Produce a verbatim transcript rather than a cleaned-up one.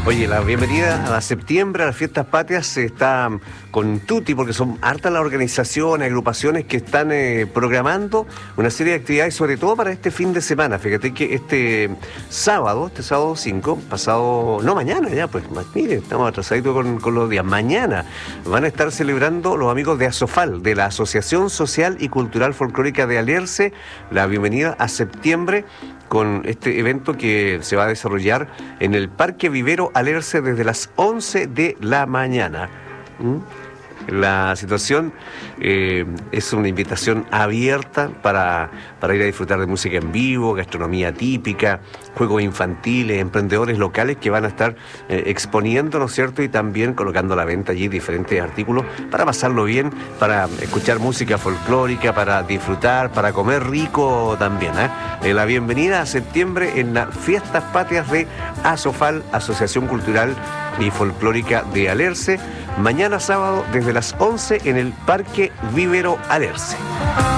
Oye, la bienvenida a septiembre, a las fiestas patrias, está con tutti, porque son hartas las organizaciones, agrupaciones que están eh, programando una serie de actividades, sobre todo para este fin de semana. Fíjate que este sábado, este sábado cinco, pasado, no mañana ya, pues, mire, estamos atrasaditos con, con los días. Mañana van a estar celebrando los amigos de ASOFAL, de la Asociación Social y Cultural Folclórica de Alerce, la bienvenida a septiembre, con este evento que se va a desarrollar en el Parque Vivero Alerce desde las once de la mañana. ¿Mm? La situación eh, es una invitación abierta para, para ir a disfrutar de música en vivo, gastronomía típica, juegos infantiles, emprendedores locales que van a estar eh, exponiendo, ¿no es cierto?, y también colocando a la venta allí diferentes artículos para pasarlo bien, para escuchar música folclórica, para disfrutar, para comer rico también. ¿eh? Eh, la bienvenida a septiembre en las Fiestas Patrias de ASOFAL, Asociación Cultural y Folclórica de Alerce, mañana sábado desde las once en el Parque Vivero Alerce.